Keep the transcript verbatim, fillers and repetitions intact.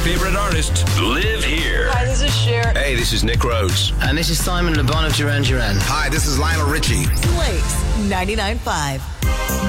favorite artists live here. Hi, this is Cher. Hey, this is Nick Rhodes. And this is Simon Le Bon of Duran Duran. Hi, this is Lionel Richie. Blaze ninety-nine point five.